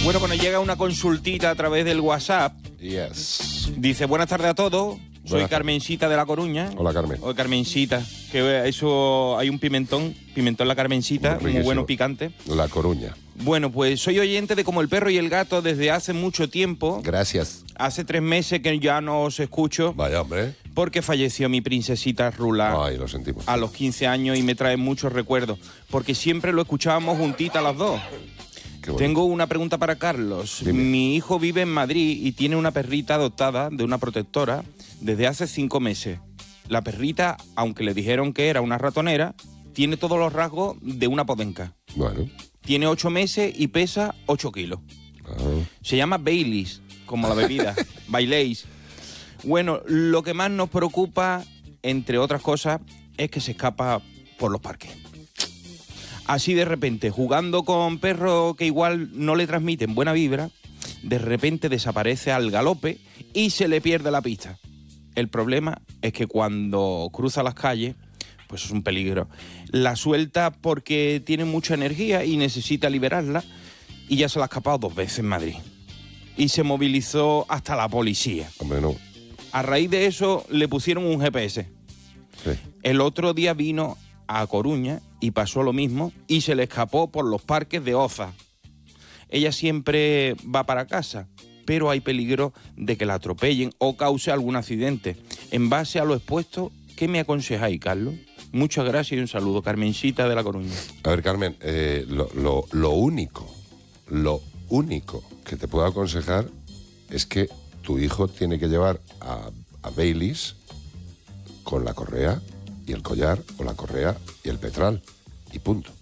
Bueno, cuando llega una consultita a través del WhatsApp, Yes. dice, buenas tardes a todos, soy Carmencita de La Coruña. Hola, Carmen. Hola, Carmencita, que eso hay un pimentón La Carmencita, muy bueno, picante. La Coruña. Bueno, pues soy oyente de Como el Perro y el Gato desde hace mucho tiempo. Gracias. Hace 3 meses que ya no os escucho. Vaya, hombre. Porque falleció mi princesita Rula. Ay, lo sentimos. A los 15 años y me trae muchos recuerdos. Porque siempre lo escuchábamos juntitas las dos. Tengo una pregunta para Carlos. Dime. Mi hijo vive en Madrid y tiene una perrita adoptada de una protectora desde hace 5 meses. La perrita, aunque le dijeron que era una ratonera, tiene todos los rasgos de una podenca. Bueno. Tiene 8 meses y pesa 8 kilos. Se llama Baileys, como la bebida. Baileys. Bueno, lo que más nos preocupa, entre otras cosas, es que se escapa por los parques. Así de repente, jugando con perros que igual no le transmiten buena vibra, de repente desaparece al galope y se le pierde la pista. El problema es que cuando cruza las calles, pues es un peligro. La suelta porque tiene mucha energía y necesita liberarla, y ya se la ha escapado 2 veces en Madrid. Y se movilizó hasta la policía. Hombre, no. A raíz de eso le pusieron un GPS. Sí. El otro día vino a Coruña y pasó lo mismo y se le escapó por los parques de Oza. Ella siempre va para casa, pero hay peligro de que la atropellen o cause algún accidente. En base a lo expuesto, ¿qué me aconsejáis, Carlos? Muchas gracias y un saludo, Carmencita de La Coruña. A ver, Carmen, lo único que te puedo aconsejar es que tu hijo tiene que llevar a Baileys con la correa y el collar, o la correa y el petral, y punto.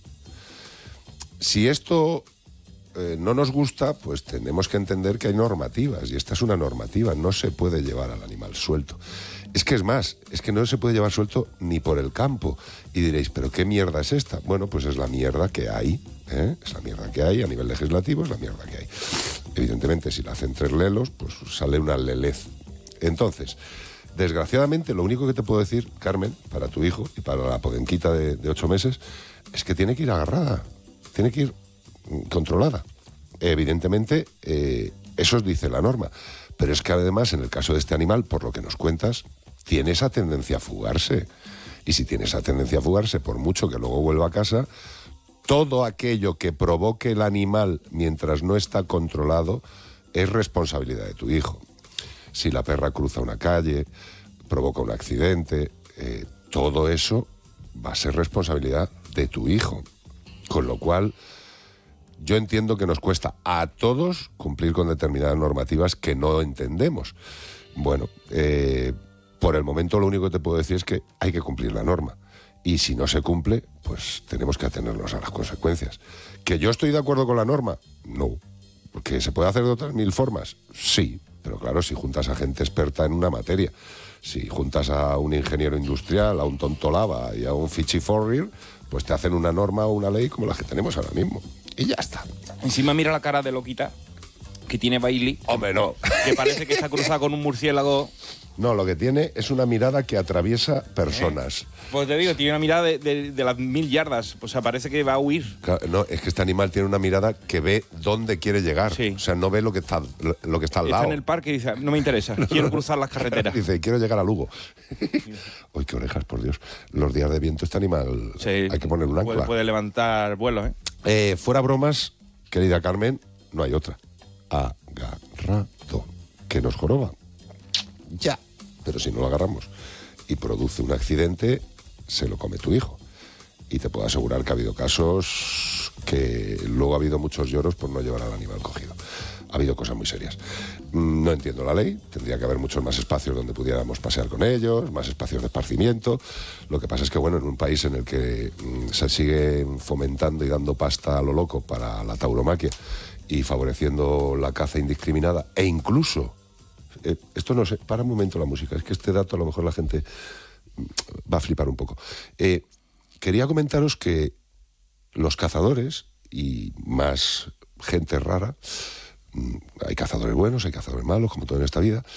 Si esto no nos gusta, pues tenemos que entender que hay normativas, y esta es una normativa, no se puede llevar al animal suelto. Es que es más, es que no se puede llevar suelto ni por el campo. Y diréis, ¿pero qué mierda es esta? Bueno, pues es la mierda que hay, ¿eh? Es la mierda que hay a nivel legislativo, es la mierda que hay. Evidentemente, si la hacen 3 lelos, pues sale una lelez. Entonces, desgraciadamente, lo único que te puedo decir, Carmen, para tu hijo y para la podenquita de 8 meses, es que tiene que ir agarrada, tiene que ir controlada. Evidentemente, eso dice la norma. Pero es que además, en el caso de este animal, por lo que nos cuentas, tiene esa tendencia a fugarse. Y si tiene esa tendencia a fugarse, por mucho que luego vuelva a casa, todo aquello que provoque el animal mientras no está controlado es responsabilidad de tu hijo. Si la perra cruza una calle, provoca un accidente, todo eso va a ser responsabilidad de tu hijo. Con lo cual, yo entiendo que nos cuesta a todos cumplir con determinadas normativas que no entendemos. Bueno, por el momento lo único que te puedo decir es que hay que cumplir la norma. Y si no se cumple, pues tenemos que atenernos a las consecuencias. ¿Que yo estoy de acuerdo con la norma? No. ¿Que se puede hacer de otras 1000 formas? Sí. Pero claro, si juntas a gente experta en una materia, si juntas a un ingeniero industrial, a un tontolaba y a un fichiforrir, pues te hacen una norma o una ley como la que tenemos ahora mismo. Y ya está. Encima mira la cara de loquita que tiene Bailey. Hombre, no. Que parece que está cruzada con un murciélago. No, lo que tiene es una mirada que atraviesa personas. Pues te digo, tiene una mirada de las 1000 yardas. O sea, parece que va a huir. Claro, no, es que este animal tiene una mirada que ve dónde quiere llegar. Sí. O sea, no ve lo que está al lado. Está en el parque y dice, no me interesa, quiero cruzar las carreteras. Dice, quiero llegar a Lugo. Uy, qué orejas, por Dios. Los días de viento este animal, sí, hay que poner un ancla. Puede levantar vuelos, ¿eh? Fuera bromas, querida Carmen, no hay otra. Agarrado. Que nos joroba. Ya. Pero si no lo agarramos y produce un accidente, se lo come tu hijo. Y te puedo asegurar que ha habido casos que luego ha habido muchos lloros por no llevar al animal cogido. Ha habido cosas muy serias. No entiendo la ley, tendría que haber muchos más espacios donde pudiéramos pasear con ellos, más espacios de esparcimiento. Lo que pasa es que, bueno, en un país en el que se sigue fomentando y dando pasta a lo loco para la tauromaquia y favoreciendo la caza indiscriminada e incluso... esto no sé, para un momento la música, es que este dato a lo mejor la gente va a flipar un poco. Quería comentaros que los cazadores y más gente rara, hay cazadores buenos, hay cazadores malos, como todo en esta vida,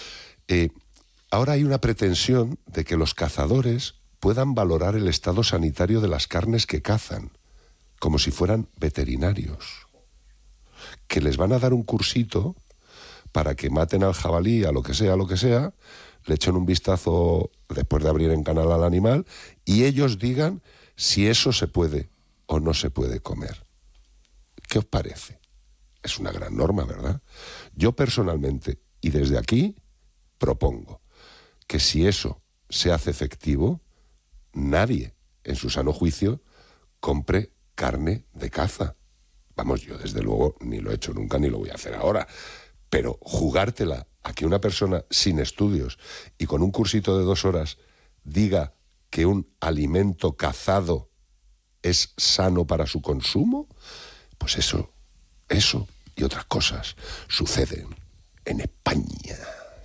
ahora hay una pretensión de que los cazadores puedan valorar el estado sanitario de las carnes que cazan, como si fueran veterinarios. que les van a dar un cursito para que maten al jabalí, a lo que sea, le echen un vistazo después de abrir en canal al animal y ellos digan si eso se puede o no se puede comer. ¿Qué os parece? Es una gran norma, ¿verdad? Yo personalmente, y desde aquí, propongo que si eso se hace efectivo, nadie, en su sano juicio, compre carne de caza. Vamos, yo desde luego ni lo he hecho nunca ni lo voy a hacer ahora. Pero jugártela a que una persona sin estudios y con un cursito de 2 horas diga que un alimento cazado es sano para su consumo, pues eso y otras cosas suceden en España.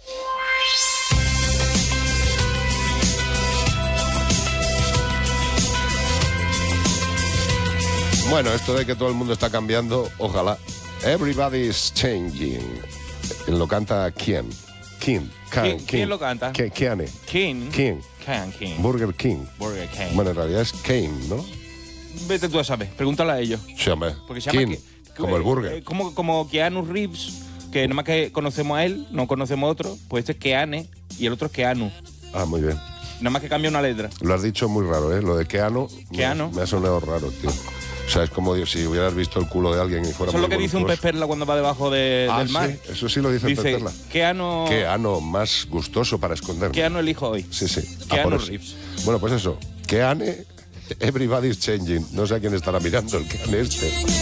Bueno, esto de que todo el mundo está cambiando, ojalá. Everybody's changing. Lo canta ¿quién? ¿Quién lo canta? Keane. King. Burger King. Burger King. Bueno, en realidad es Kane, ¿no? Vete tú a saber, pregúntale a ellos. Sí, hombre. Porque se llama King, como el burger. Como Keanu Reeves, que nada más que conocemos a él, no conocemos a otro, pues este es Keane y el otro es Keanu. Ah, muy bien. Nada más que cambia una letra. Lo has dicho muy raro, ¿eh? Lo de Keanu. Keanu. Me ha sonado raro, tío. O sea, es como si hubieras visto el culo de alguien y fuera Eso es lo que dice un pez perla cuando va debajo del mar. Sí, eso sí lo dice el pez perla. Keanu más gustoso para esconderme. Keanu el hijo hoy. Sí. Keanu Reeves. Bueno, pues eso. Keane, everybody's changing. No sé a quién estará mirando el Keane este.